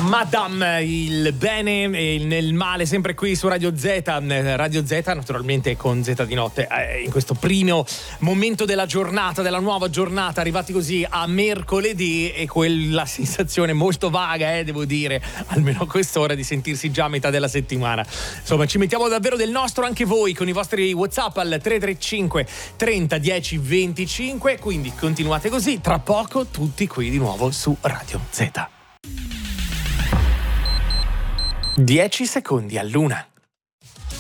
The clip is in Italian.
Madame, il bene e nel male sempre qui su Radio Z. Radio Z naturalmente con Z di notte, in questo primo momento della giornata, della nuova giornata, arrivati così a mercoledì, e quella sensazione molto vaga, devo dire, almeno a quest'ora, di sentirsi già a metà della settimana. Insomma, ci mettiamo davvero del nostro anche voi con i vostri WhatsApp al 335 30 10 25, quindi continuate così, tra poco tutti qui di nuovo su Radio Z. 10 secondi all'1.